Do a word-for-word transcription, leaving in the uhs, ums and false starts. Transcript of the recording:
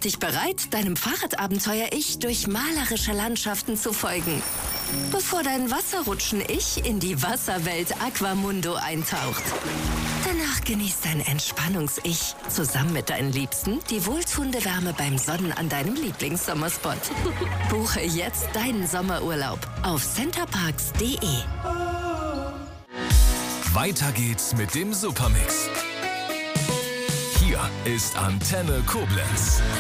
dich bereit, deinem Fahrradabenteuer-Ich durch malerische Landschaften zu folgen, bevor dein Wasserrutschen-Ich in die Wasserwelt Aquamundo eintaucht. Danach genießt dein Entspannungs-Ich zusammen mit deinen Liebsten die wohltuende Wärme beim Sonnen an deinem Lieblingssommerspot. Buche jetzt deinen Sommerurlaub auf centerparks punkt de. Weiter geht's mit dem Supermix. Hier ist Antenne Koblenz.